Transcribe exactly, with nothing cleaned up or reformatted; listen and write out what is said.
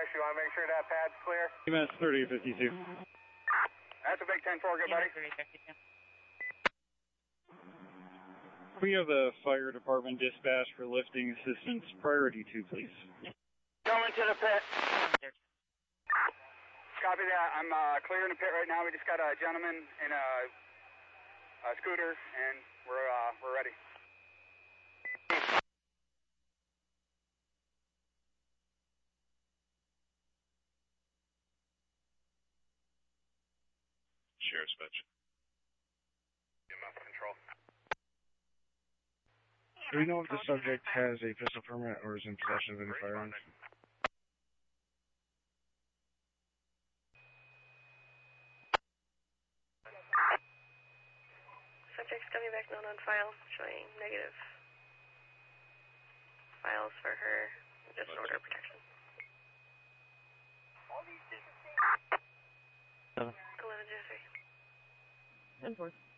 Dispatch, you want to make sure that pad's clear? E M S thirty fifty-two. That's a big ten four, good buddy. We have the fire department dispatch for lifting assistance. Priority two, please. Coming to the pit. Copy that. I'm uh, clearing the pit right now. We just got a gentleman in a, a scooter, and we're uh, we're ready. Sheriff's Dispatch. E M S control. Do we know if the subject has a pistol permit or is in possession of any firearms? Subject's coming back not on file, showing negative files for her, just an order of protection. eleven zero three. ten four.